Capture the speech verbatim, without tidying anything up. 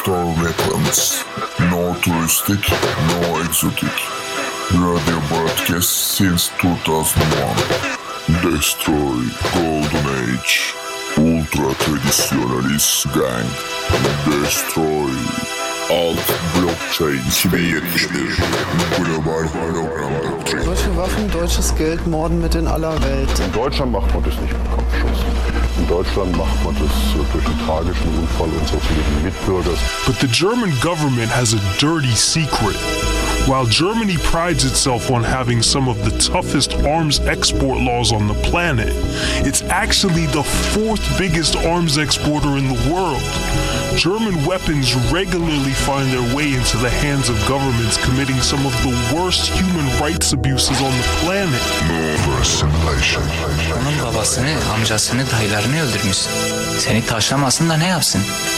Store weapons. No touristic, no exotic. Radio broadcast since two thousand one. Destroy Golden Age. Ultra traditionalist gang. Destroy Alt Blockchain iki bin yetmiş bir. Global Hologramm Doktrin. Deutsche Waffen, deutsches Geld, Morden mit in aller Welt. In Deutschland macht man das nicht mit Kopfschuss. In Deutschland macht man das durch einen tragischen Unfall unseres lieben Mitbürgers. But the German government has a dirty secret. While Germany prides itself on having some of the toughest arms export laws on the planet, it's actually the fourth biggest arms exporter in the world. German weapons regularly find their way into the hands of governments committing some of the worst human rights abuses on the planet. No assimilation. Onun babasını, amcasını, dayılarını öldürmüş. Seni taşlamasın da ne yapsın?